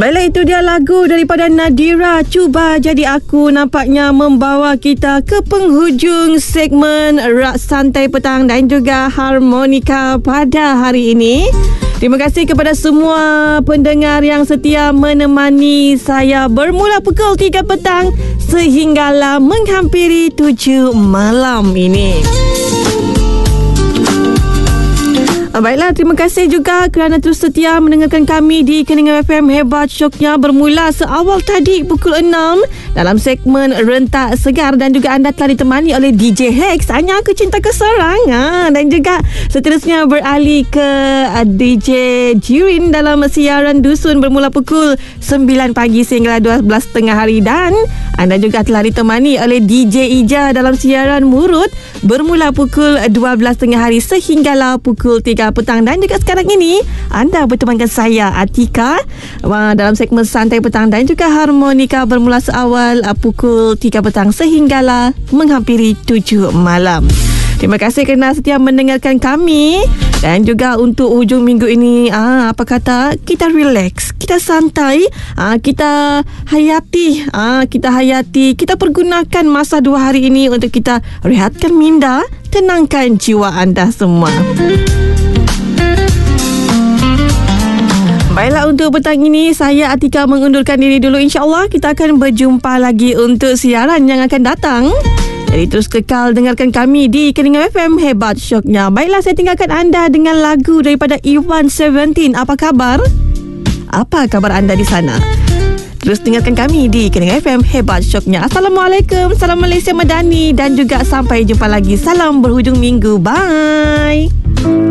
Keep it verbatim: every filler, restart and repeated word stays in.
Baiklah, itu dia lagu daripada Nadira, Cuba Jadi Aku, nampaknya membawa kita ke penghujung segmen Rak Santai Petang dan juga Harmonika pada hari ini. Terima kasih kepada semua pendengar yang setia menemani saya bermula pukul tiga petang sehinggalah menghampiri tujuh malam ini. Baiklah, terima kasih juga kerana terus setia mendengarkan kami di Keningau F M. Hebat syoknya bermula seawal tadi pukul enam dalam segmen Rentak Segar, dan juga anda telah ditemani oleh D J Hex, Hanya Aku Cinta Keserangan, dan juga seterusnya beralih ke D J Jirin dalam siaran Dusun bermula pukul sembilan pagi sehingga dua belas tiga puluh hari, dan anda juga telah ditemani oleh D J Ija dalam siaran Murut bermula pukul dua belas tiga puluh hari sehinggalah pukul tiga petang. Dan juga sekarang ini anda bertemankan saya, Atika, dalam segmen Santai Petang dan juga Harmonika bermula seawal pukul tiga petang sehinggalah menghampiri tujuh malam. Terima kasih kerana setia mendengarkan kami. Dan juga untuk hujung minggu ini, ah, apa kata, kita relax, kita santai, ah, kita hayati, ah, kita hayati, kita pergunakan masa dua hari ini untuk kita rehatkan minda, tenangkan jiwa anda semua. Baiklah, untuk petang ini saya Atika mengundurkan diri dulu. InsyaAllah kita akan berjumpa lagi untuk siaran yang akan datang. Jadi terus kekal dengarkan kami di Keningau F M. Hebat syoknya. Baiklah, saya tinggalkan anda dengan lagu daripada Iwan Seventeen. Apa kabar? Apa kabar anda di sana? Terus dengarkan kami di Keningau F M. Hebat syoknya. Assalamualaikum, salam Malaysia Madani, dan juga sampai jumpa lagi. Salam berhujung minggu. Bye.